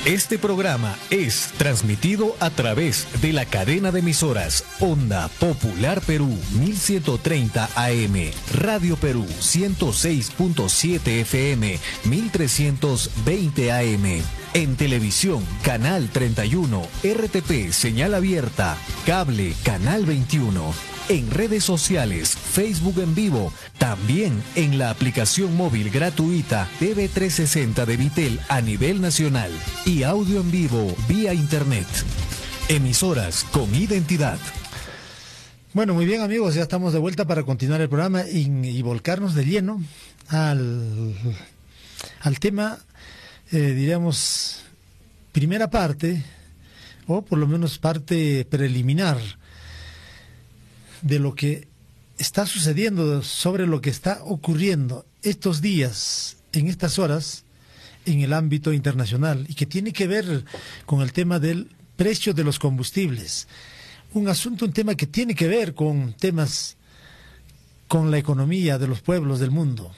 Este programa es transmitido a través de la cadena de emisoras Onda Popular Perú 1130 AM, Radio Perú 106.7 FM 1320 AM. En televisión, Canal 31, RTP, señal abierta, cable, Canal 21. En redes sociales, Facebook en vivo, también en la aplicación móvil gratuita TV360 de Vitel a nivel nacional y audio en vivo vía internet. Emisoras con identidad. Bueno, muy bien amigos, ya estamos de vuelta para continuar el programa y volcarnos de lleno al tema, diríamos, primera parte, o por lo menos parte preliminar de lo que está sucediendo, sobre lo que está ocurriendo estos días, en estas horas, en el ámbito internacional, y que tiene que ver con el tema del precio de los combustibles. Un tema que tiene que ver con temas, con la economía de los pueblos del mundo.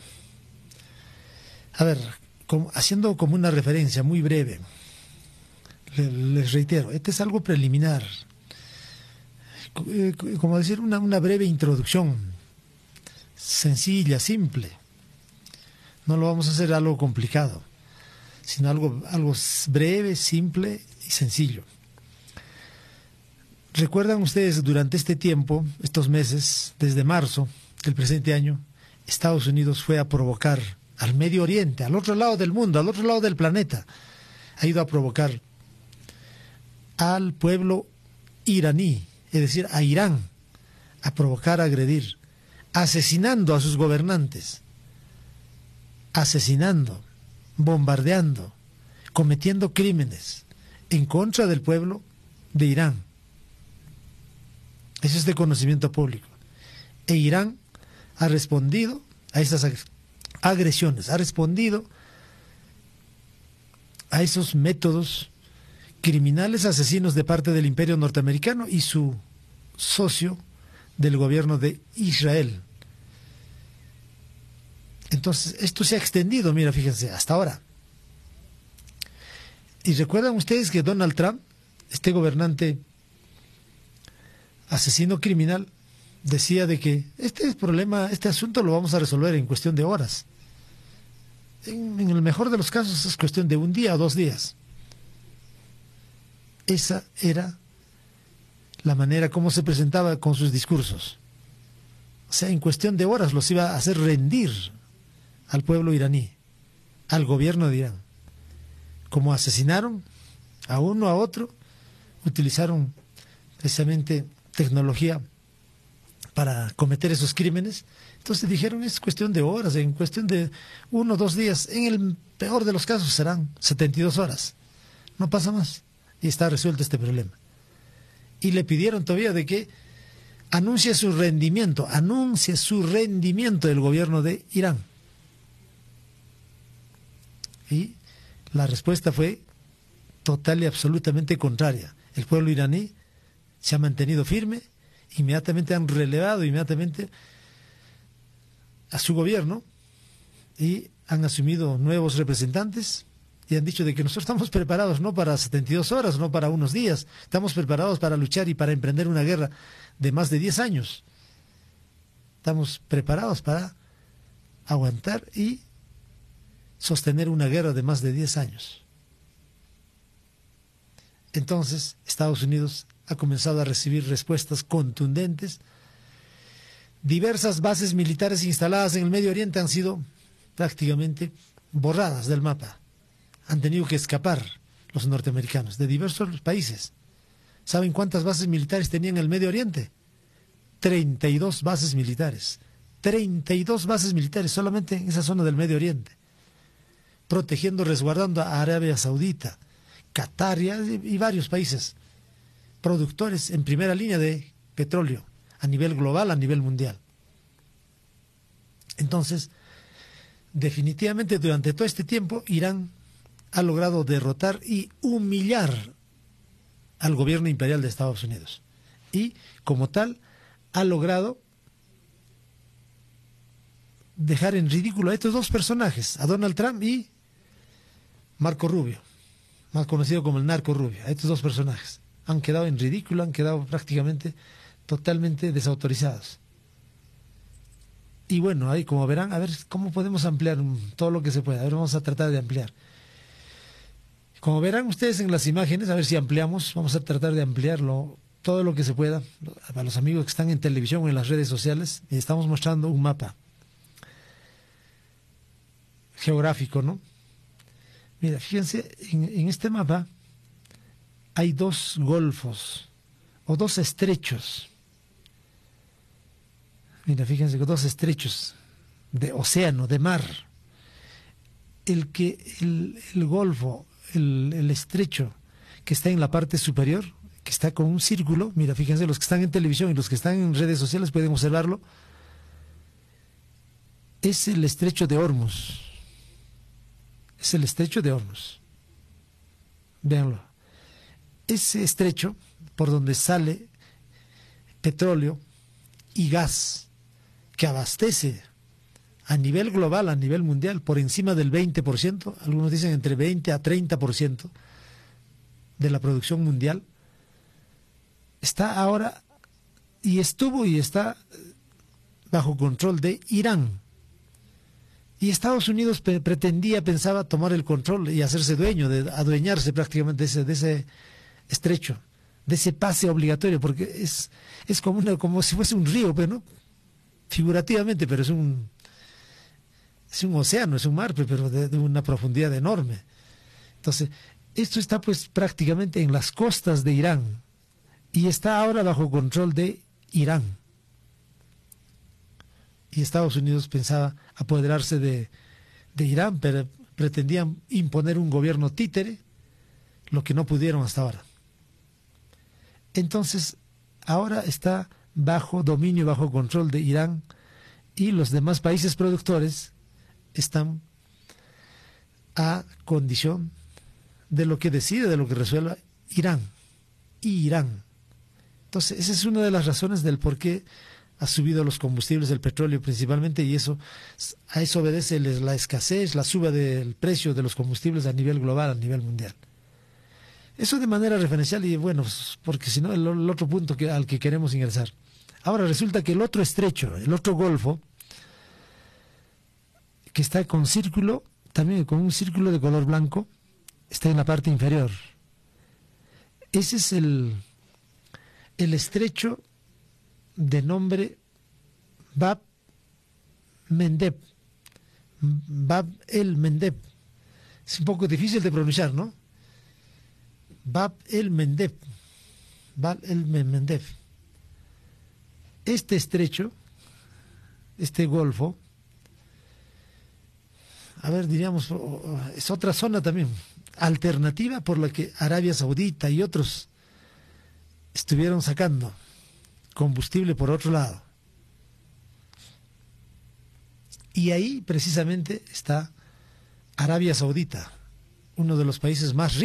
A ver, haciendo como una referencia muy breve, les reitero, este es algo preliminar. Como decir, una breve introducción, sencilla, simple. No lo vamos a hacer algo complicado, sino algo breve, simple y sencillo. ¿Recuerdan ustedes durante este tiempo, estos meses, desde marzo del presente año, Estados Unidos fue a provocar al Medio Oriente, al otro lado del mundo, al otro lado del planeta, ha ido a provocar al pueblo iraní, es decir, a Irán, a provocar, a agredir, asesinando a sus gobernantes, asesinando, bombardeando, cometiendo crímenes en contra del pueblo de Irán? Eso es de conocimiento público. E Irán ha respondido a esas agresiones, ha respondido a esos métodos criminales, asesinos de parte del imperio norteamericano y su socio del gobierno de Israel. Entonces, esto se ha extendido, mira, fíjense, hasta ahora. Y recuerdan ustedes que Donald Trump, este gobernante asesino criminal, decía de que este asunto lo vamos a resolver en cuestión de horas. En el mejor de los casos es cuestión de un día o 2 días. Esa era la manera como se presentaba con sus discursos. O sea, en cuestión de horas los iba a hacer rendir al pueblo iraní, al gobierno de Irán. Como asesinaron a uno a otro, utilizaron precisamente tecnología para cometer esos crímenes. Entonces dijeron, es cuestión de horas, en cuestión de 1 o 2 días, en el peor de los casos serán 72 horas. No pasa más. Y está resuelto este problema. Y le pidieron todavía de que anuncie su rendimiento del gobierno de Irán. Y la respuesta fue total y absolutamente contraria. El pueblo iraní se ha mantenido firme, inmediatamente han relevado a su gobierno y han asumido nuevos representantes. Y han dicho de que nosotros estamos preparados no para 72 horas, no para unos días. Estamos preparados para luchar y para emprender una guerra de más de 10 años. Estamos preparados para aguantar y sostener una guerra de más de 10 años. Entonces, Estados Unidos ha comenzado a recibir respuestas contundentes. Diversas bases militares instaladas en el Medio Oriente han sido prácticamente borradas del mapa. Han tenido que escapar los norteamericanos de diversos países. ¿Saben cuántas bases militares tenían en el Medio Oriente? 32 bases militares. 32 bases militares solamente en esa zona del Medio Oriente. Protegiendo, resguardando a Arabia Saudita, Qatar y varios países productores en primera línea de petróleo a nivel global, a nivel mundial. Entonces, definitivamente durante todo este tiempo, Irán ha logrado derrotar y humillar al gobierno imperial de Estados Unidos. Y, como tal, ha logrado dejar en ridículo a estos 2 personajes, a Donald Trump y Marco Rubio. más conocido como el narco rubio, a estos dos personajes. Han quedado en ridículo, han quedado prácticamente totalmente desautorizados. Y bueno, ahí como verán, a ver cómo podemos ampliar todo lo que se pueda. A ver, vamos a tratar de ampliar. Como verán ustedes en las imágenes, a ver si ampliamos, vamos a tratar de ampliarlo todo lo que se pueda. A los amigos que están en televisión o en las redes sociales, estamos mostrando un mapa geográfico, ¿no? Mira, fíjense, en este mapa hay dos golfos o dos estrechos. Mira, fíjense que dos estrechos de océano, de mar. El golfo, el estrecho que está en la parte superior, que está con un círculo, mira, fíjense, los que están en televisión y los que están en redes sociales pueden observarlo, es el estrecho de Hormuz. Es el estrecho de Hormuz. Véanlo. Ese estrecho, por donde sale petróleo y gas, que abastece a nivel global, a nivel mundial, por encima del 20%, algunos dicen entre 20 a 30% de la producción mundial, está ahora y estuvo y está bajo control de Irán. Y Estados Unidos pensaba tomar el control y hacerse dueño, adueñarse prácticamente de ese estrecho, de ese pase obligatorio, porque es como si fuese un río, pero no figurativamente, pero es un océano, es un mar, pero de una profundidad enorme. Entonces, esto está pues prácticamente en las costas de Irán y está ahora bajo control de Irán. Y Estados Unidos pensaba apoderarse de Irán, pero pretendían imponer un gobierno títere, lo que no pudieron hasta ahora. Entonces, ahora está bajo dominio, bajo control de Irán, y los demás países productores están a condición de lo que decide, de lo que resuelva Irán y Irán. Entonces, esa es una de las razones del por qué ha subido los combustibles, el petróleo principalmente, y a eso obedece la escasez, la suba del precio de los combustibles a nivel global, a nivel mundial. Eso de manera referencial, y bueno, porque si no, el otro punto al que queremos ingresar. Ahora resulta que el otro estrecho, el otro golfo, que está con círculo, también con un círculo de color blanco, está en la parte inferior. Ese es el estrecho de nombre Bab Mendeb. Bab el Mendeb. Es un poco difícil de pronunciar, ¿no? Bab el Mendeb. Bab el Mendeb. Este estrecho, este golfo, a ver, diríamos, es otra zona también alternativa por la que Arabia Saudita y otros estuvieron sacando combustible por otro lado. Y ahí precisamente está Arabia Saudita, uno de los países más ricos